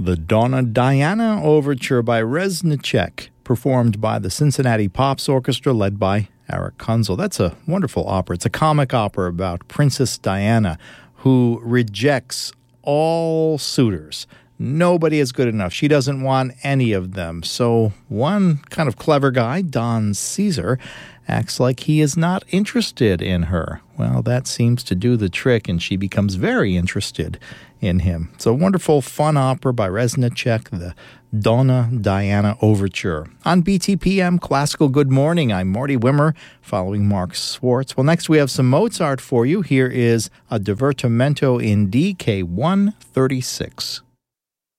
The Donna Diana Overture by Reznicek, performed by the Cincinnati Pops Orchestra led by Eric Kunzel. That's a wonderful opera. It's a comic opera about Princess Diana who rejects all suitors. Nobody is good enough. She doesn't want any of them. So one kind of clever guy, Don Caesar, acts like he is not interested in her. Well, that seems to do the trick, and she becomes very interested in him. It's a wonderful, fun opera by Reznicek, the Donna Diana Overture. On BTPM Classical Good Morning, I'm Marty Wimmer, following Mark Swartz. Well, next we have some Mozart for you. Here is a Divertimento in DK 136.